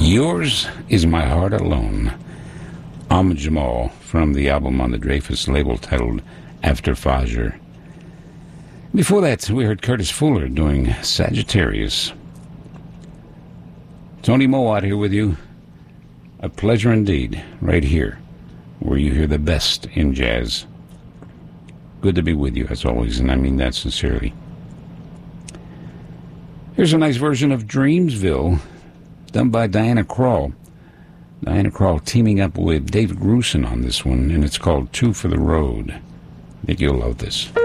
Yours Is My Heart Alone. Ahmad Jamal from the album on the Dreyfus label titled After Fajr. Before that, we heard Curtis Fuller doing Sagittarius. Tony Mowat here with you. A pleasure indeed, right here, where you hear the best in jazz. Good to be with you, as always, and I mean that sincerely. Here's a nice version of Dreamsville, done by Diana Krall. Diana Krall teaming up with David Grusin on this one, and it's called Two for the Road. I think you'll love this.